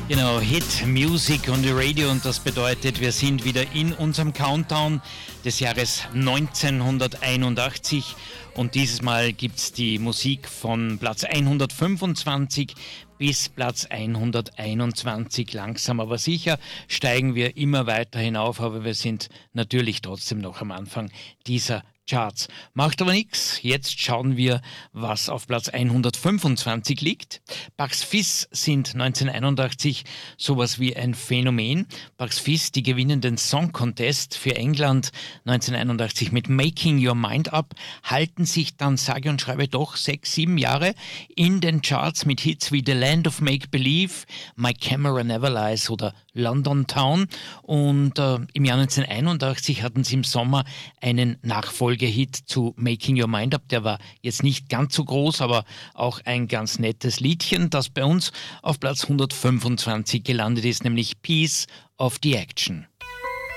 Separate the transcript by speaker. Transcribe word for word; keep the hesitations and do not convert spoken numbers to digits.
Speaker 1: Genau, Hit Music on the Radio, und das bedeutet, wir sind wieder in unserem Countdown des Jahres neunzehnhunderteinundachtzig, und dieses Mal gibt es die Musik von Platz hundertfünfundzwanzig bis Platz hunderteinundzwanzig. Langsam aber sicher steigen wir immer weiter hinauf, aber wir sind natürlich trotzdem noch am Anfang dieser Charts. Macht aber nichts. Jetzt schauen wir, was auf Platz hundertfünfundzwanzig liegt. Bucks Fizz sind neunzehnhunderteinundachtzig sowas wie ein Phänomen. Bucks Fizz, die gewinnen den Song Contest für England neunzehnhunderteinundachtzig mit Making Your Mind Up, halten sich dann sage und schreibe doch sechs, sieben Jahre in den Charts mit Hits wie The Land of Make Believe, My Camera Never Lies oder London Town, und äh, im Jahr neunzehnhunderteinundachtzig hatten sie im Sommer einen Nachfolgehit zu Making Your Mind Up. Der war jetzt nicht ganz so groß, aber auch ein ganz nettes Liedchen, das bei uns auf Platz hundertfünfundzwanzig gelandet ist, nämlich Piece of the Action.